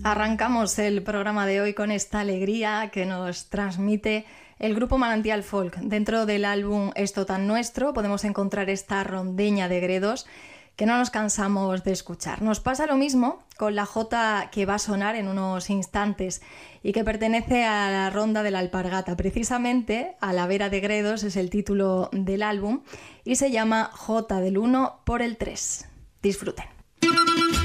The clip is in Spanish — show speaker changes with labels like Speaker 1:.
Speaker 1: Arrancamos el programa de hoy con esta alegría que nos transmite el grupo Manantial Folk. Dentro del álbum Esto tan nuestro podemos encontrar esta rondeña de Gredos que no nos cansamos de escuchar. Nos pasa lo mismo con la jota que va a sonar en unos instantes y que pertenece a la ronda de la Alpargata. Precisamente A la vera de Gredos es el título del álbum y se llama Jota del 1 por el 3. Disfruten.